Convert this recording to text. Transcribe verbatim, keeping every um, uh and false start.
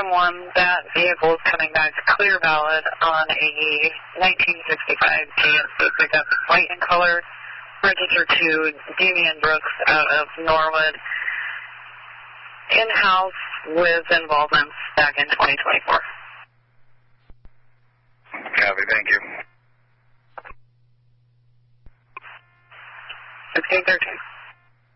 seven one, that vehicle is coming back clear valid on a nineteen sixty-five G M C pickup, white in color, registered to Damian Brooks out of Norwood, in-house with involvements back in twenty twenty-four. Copy, thank you. sixteen thirteen.